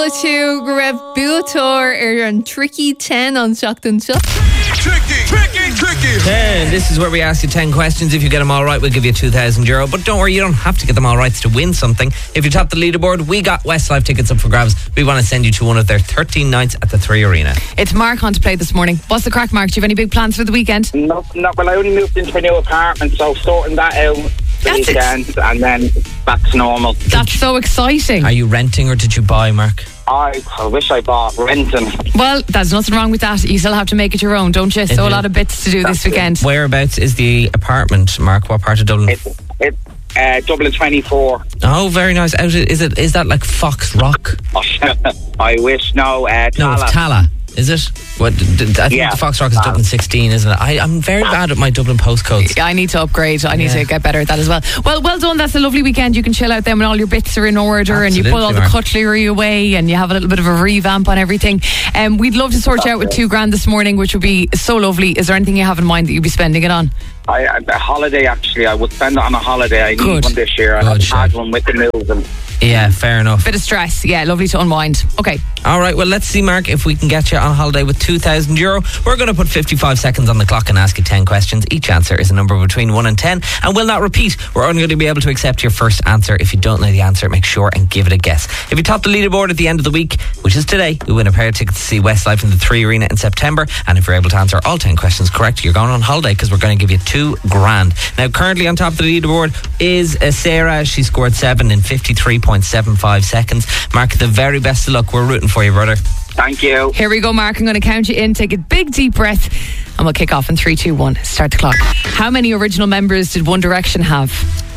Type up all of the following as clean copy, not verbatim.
to Grab Buator an Tricky 10 on Shockton Shop. Tricky. 10. This is where we ask you 10 questions. If you get them all right, we'll give you €2,000. But don't worry, you don't have to get them all right to win something. If you top the leaderboard, we got Westlife tickets up for grabs. We want to send you to one of their 13 nights at the 3 Arena. It's Mark on to play this morning. What's the crack, Mark? Do you have any big plans for the weekend? No, well, I only moved into a new apartment, so sorting that out the weekend and then back to normal. That's so exciting. Are you renting or did you buy, Mark? I wish I bought renting. Well, there's nothing wrong with that. You still have to make it your own, don't you? So a lot of bits to do this weekend. Whereabouts is the apartment, Mark? What part of Dublin? It's Dublin 24. Oh, very nice. Is that like Fox Rock? I wish. No, Tala. No, it's Tala. Is it? What? I think Fox Rock is Dublin 16, isn't it? I'm very bad at my Dublin postcodes. I need to upgrade. I need to get better at that as well. Well done. That's a lovely weekend. You can chill out then when all your bits are in order. Absolutely, and you put all the cutlery away and you have a little bit of a revamp on everything. We'd love to sort you out with $2,000 this morning, which would be so lovely. Is there anything you have in mind that you'd be spending it on? A holiday, actually. I would spend it on a holiday. I need one this year. And I've had one with the move. And yeah, fair enough. Bit of stress. Yeah, lovely to unwind. Okay. All right, well, let's see, Mark, if we can get you on holiday with €2,000. We're going to put 55 seconds on the clock and ask you 10 questions. Each answer is a number between 1 and 10 and will not repeat. We're only going to be able to accept your first answer. If you don't know the answer, make sure and give it a guess. If you top the leaderboard at the end of the week, which is today, we win a pair of tickets to see Westlife in the 3 Arena in September. And if you're able to answer all 10 questions correct, you're going on holiday because we're going to give you $2,000. Now, currently on top of the leaderboard is Sarah. She scored 7 in 53.75 seconds. Mark, the very best of luck. We're rooting for you, brother. Thank you. Here we go, Mark. I'm going to count you in. Take a big deep breath and we'll kick off in 3, 2, 1. Start the clock. How many original members did One Direction have?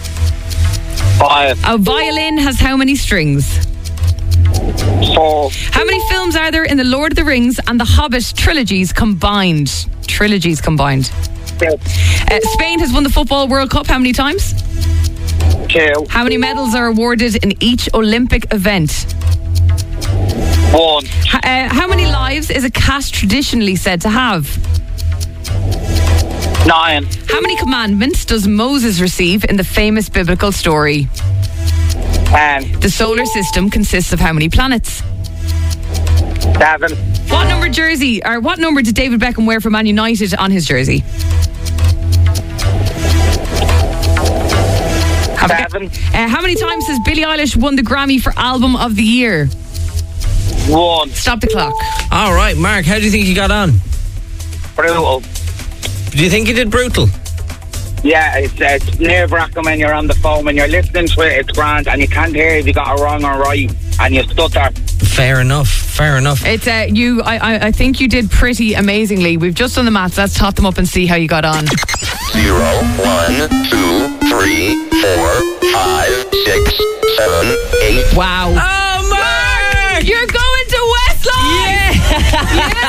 5. A violin has how many strings? 4. How many films are there in the Lord of the Rings and the Hobbit trilogies combined? Spain has won the Football World Cup how many times? 2. How many medals are awarded in each Olympic event? 1. How many lives is a cat traditionally said to have? 9. How many commandments does Moses receive in the famous biblical story? 10. The solar system consists of how many planets? 7. What number did David Beckham wear for Man United on his jersey? 7. How many times has Billie Eilish won the Grammy for Album of the Year? 1. Stop the clock. All right, Mark, how do you think you got on? Brutal. Do you think you did brutal? Yeah, it's nerve-wracking when you're on the phone. When you're listening to it, it's grand, and you can't hear if you got it wrong or right, and you stutter. Fair enough. It's I think you did pretty amazingly. We've just done the maths. Let's top them up and see how you got on. 0, 1, 2, 3, 4, 5, 6, 7, 8. Wow.